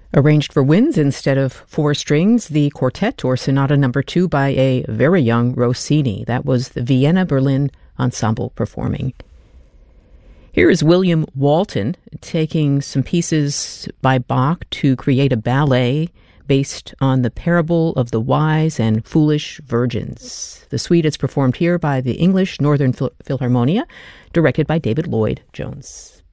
Arranged for winds instead of four strings, the Quartet or Sonata No. 2 by a very young Rossini. That was the Vienna Berlin Ensemble performing. Here is William Walton taking some pieces by Bach to create a ballet based on the parable of the wise and foolish virgins. The suite is performed here by the English Northern Philharmonia, directed by David Lloyd Jones.